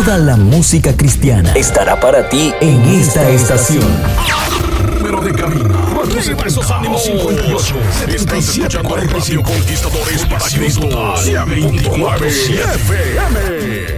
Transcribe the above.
Toda la música cristiana estará para ti en esta estación. Número de cabina. Arriba esos ánimos 58 77 45 Conquistadores para Cristo 100.9 FM.